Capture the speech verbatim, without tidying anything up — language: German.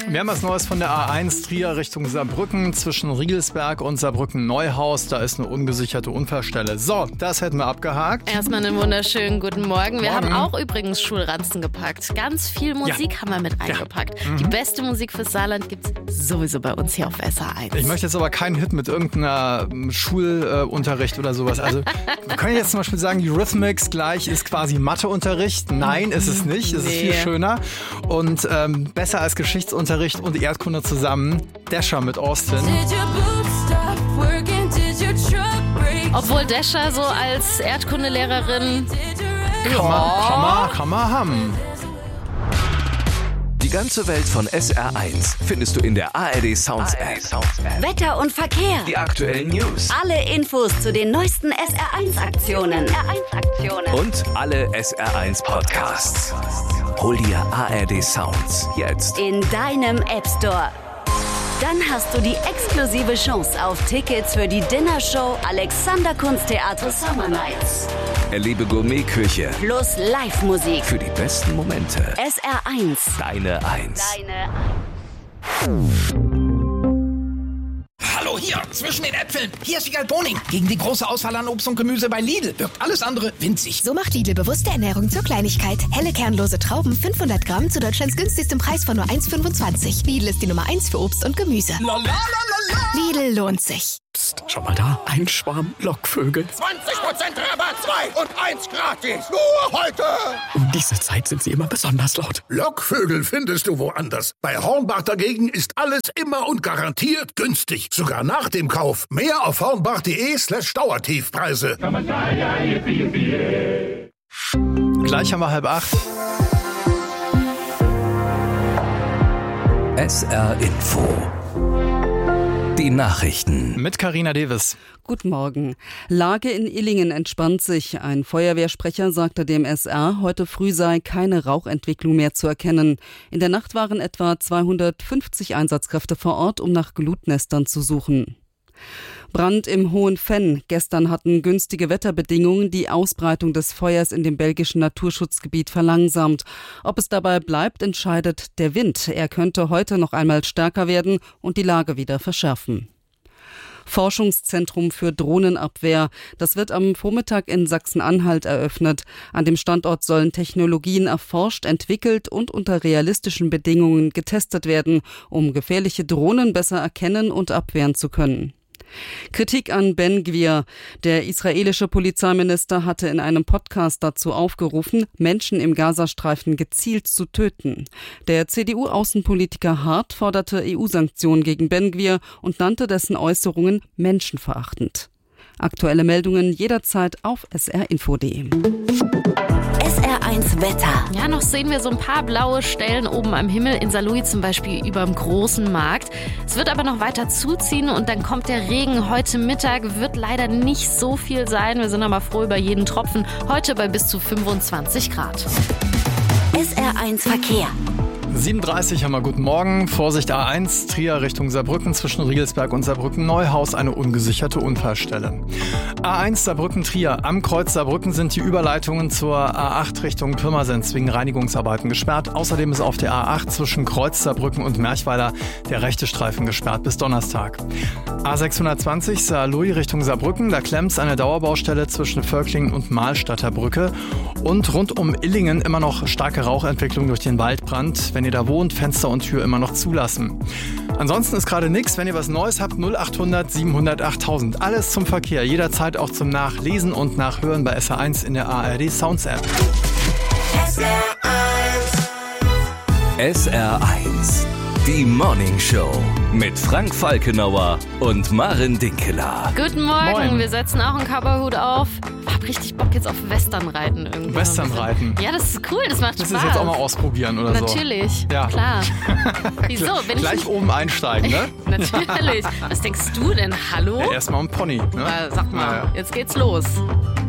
Wir haben was Neues von der A eins Trier Richtung Saarbrücken zwischen Riegelsberg und Saarbrücken-Neuhaus. Da ist eine ungesicherte Unfallstelle. So, das hätten wir abgehakt. Erstmal einen wunderschönen guten Morgen. Wir Morgen. haben auch übrigens Schulranzen gepackt. Ganz viel Musik Ja. haben wir mit eingepackt. Ja. Mhm. Die beste Musik fürs Saarland gibt's sowieso bei uns hier auf S R eins. Ich möchte jetzt aber keinen Hit mit irgendeiner Schulunterricht oder sowas. Also, wir können jetzt zum Beispiel sagen, Eurythmics gleich ist quasi Matheunterricht. Nein, ist es nicht. Es ist Nee. viel schöner. Und ähm, besser als Geschichtsunterricht und Erdkunde zusammen. Dasher mit Austin. Obwohl Dasher so als Erdkundelehrerin... Kann man, kann man, kann man haben. Die ganze Welt von S R eins findest du in der A R D Sounds App. Wetter und Verkehr. Die aktuellen News Alle Infos zu den neuesten S R eins Aktionen. S R eins Aktionen. und alle S R eins Podcasts. Hol dir A R D Sounds jetzt. In deinem App Store. Dann hast du die exklusive Chance auf Tickets für die Dinnershow Alexander Kunsttheater Summer Nights. Erlebe Gourmetküche Plus Live-Musik. für die besten Momente. S R eins. Deine Eins. Deine Hallo hier, zwischen den Äpfeln. Hier ist Wiegald Boning. Gegen die große Auswahl an Obst und Gemüse bei Lidl wirkt alles andere winzig. So macht Lidl bewusste Ernährung zur Kleinigkeit. Helle kernlose Trauben fünfhundert Gramm zu Deutschlands günstigstem Preis von nur eins Komma fünfundzwanzig. Lidl ist die Nummer eins für Obst und Gemüse. La la la la la. Lidl lohnt sich. Psst, schau mal da, ein Schwarm Lockvögel. zwanzig Prozent Rabatt, zwei und eins gratis. Nur heute. Um diese Zeit sind sie immer besonders laut. Lockvögel findest du woanders. Bei Hornbach dagegen ist alles immer und garantiert günstig. Sogar nach dem Kauf. Mehr auf hornbach.de slash Dauertiefpreise. Gleich haben wir halb acht. S R Info. Die Nachrichten. Mit Carina Davis. Guten Morgen. Lage in Illingen entspannt sich. Ein Feuerwehrsprecher sagte dem S R, heute früh sei keine Rauchentwicklung mehr zu erkennen. In der Nacht waren etwa zweihundertfünfzig Einsatzkräfte vor Ort, um nach Glutnestern zu suchen. Brand im Hohenfenn. Gestern hatten günstige Wetterbedingungen die Ausbreitung des Feuers in dem belgischen Naturschutzgebiet verlangsamt. Ob es dabei bleibt, entscheidet der Wind. Er könnte heute noch einmal stärker werden und die Lage wieder verschärfen. Forschungszentrum für Drohnenabwehr. Das wird am Vormittag in Sachsen-Anhalt eröffnet. An dem Standort sollen Technologien erforscht, entwickelt und unter realistischen Bedingungen getestet werden, um gefährliche Drohnen besser erkennen und abwehren zu können. Kritik an Ben Gvir. Der israelische Polizeiminister hatte in einem Podcast dazu aufgerufen, Menschen im Gazastreifen gezielt zu töten. Der C D U-Außenpolitiker Hart forderte E U-Sanktionen gegen Ben Gvir und nannte dessen Äußerungen menschenverachtend. Aktuelle Meldungen jederzeit auf s r info punkt d e. S R eins Wetter. Ja, noch sehen wir so ein paar blaue Stellen oben am Himmel, in Saarlouis zum Beispiel über dem großen Markt. Es wird aber noch weiter zuziehen und dann kommt der Regen. Heute Mittag wird leider nicht so viel sein. Wir sind aber froh über jeden Tropfen. Heute bei bis zu fünfundzwanzig Grad. S R eins Verkehr. sieben Uhr dreißig haben wir guten Morgen. Vorsicht A eins, Trier Richtung Saarbrücken zwischen Riegelsberg und Saarbrücken-Neuhaus, eine ungesicherte Unfallstelle. A eins Saarbrücken-Trier. Am Kreuz Saarbrücken sind die Überleitungen zur A acht Richtung Pirmasens wegen Reinigungsarbeiten gesperrt. Außerdem ist auf der A acht zwischen Kreuz Saarbrücken und Merchweiler der rechte Streifen gesperrt bis Donnerstag. A sechshundertzwanzig Saarlouis Richtung Saarbrücken. Da klemmt eine Dauerbaustelle zwischen Völklingen und Mahlstadter Brücke. Und rund um Illingen immer noch starke Rauchentwicklung durch den Waldbrand. Wenn ihr da wohnt, Fenster und Tür immer noch zulassen. Ansonsten ist gerade nichts. Wenn ihr was Neues habt, null achthundert siebenhundert achttausend. Alles zum Verkehr. Jederzeit auch zum Nachlesen und Nachhören bei S R eins in der A R D Sounds App. S R eins. S R eins. Die Morning Show mit Frank Falkenauer und Maren Dinkeler. Guten Morgen, Moin. Wir setzen auch einen Cowboyhut auf. Hab richtig Bock jetzt auf Westernreiten irgendwie. Westernreiten. Ja, das ist cool, das macht Das Spaß. ist jetzt auch mal ausprobieren oder so. Natürlich, Ja. klar. Wieso? Wenn ich Gleich oben einsteigen, ne? Natürlich. Was denkst du denn? Hallo? Ja, erstmal ein Pony. Ne? Äh, Sag mal, Naja. jetzt geht's los.